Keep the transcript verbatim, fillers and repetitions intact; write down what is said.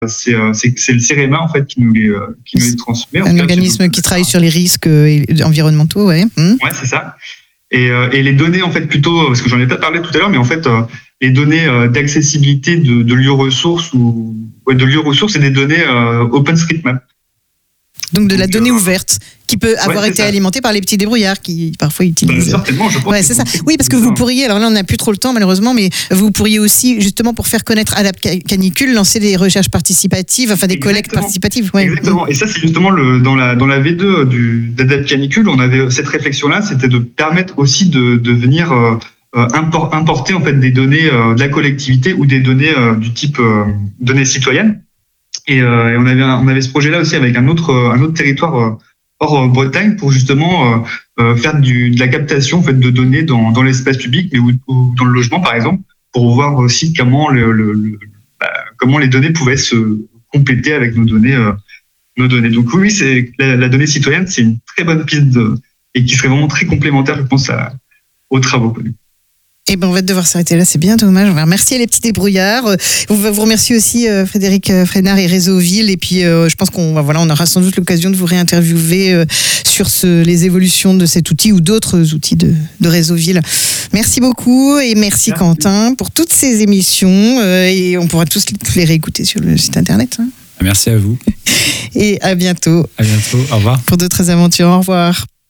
c'est, euh, c'est, c'est le CEREMA en fait qui nous les, euh, qui nous les transmet. Un organisme qui travaille sur les risques euh, environnementaux, ouais. Mmh. Ouais, c'est ça. Et, euh, et les données, en fait, plutôt, parce que j'en ai pas parlé tout à l'heure, mais en fait, euh, les données euh, d'accessibilité de, de lieux ressources ou ouais, de lieux ressources, c'est des données euh, OpenStreetMap. Donc de la Donc, donnée euh, ouverte qui peut avoir ouais, été ça. alimentée par les petits débrouillards qui parfois utilisent. Euh, certainement, je pense. Ouais, c'est ça. Oui, parce que vous pourriez, alors là on n'a plus trop le temps malheureusement, mais vous pourriez aussi justement pour faire connaître Adapt Canicule lancer des recherches participatives, enfin des Exactement. collectes participatives. Ouais. Exactement. Et ça c'est justement le dans la dans la V deux du d'Adapt Canicule, on avait cette réflexion là, c'était de permettre aussi de de venir euh, import, importer en fait des données euh, de la collectivité ou des données euh, du type euh, données citoyennes. Et, euh, et on avait un, on avait ce projet là aussi avec un autre un autre territoire euh, hors Bretagne pour justement euh, euh, faire du, de la captation en fait de données dans dans l'espace public mais ou, ou dans le logement par exemple pour voir aussi comment le, le, le bah, comment les données pouvaient se compléter avec nos données euh, nos données. Donc oui, c'est la, la donnée citoyenne, c'est une très bonne piste de, et qui serait vraiment très complémentaire je pense à, aux travaux connus. Eh ben, on va devoir s'arrêter là, c'est bien dommage. On va remercier les petits débrouillards. On va vous remercier aussi euh, Frédéric Frénard et Réseauville. Et puis, euh, je pense qu'on va, voilà, on aura sans doute l'occasion de vous réinterviewer euh, sur ce, les évolutions de cet outil ou d'autres outils de, de Réseauville. Merci beaucoup et merci, merci Quentin pour toutes ces émissions. Euh, et on pourra tous les réécouter sur le site internet. Hein. Merci à vous. Et à bientôt. À bientôt. Au revoir. Pour d'autres aventures. Au revoir.